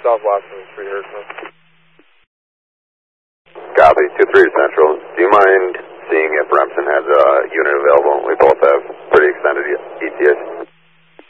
South Watson, 3 Hertz. Copy, 2-3 Central. Do you mind seeing if Remsen has a unit available? We both have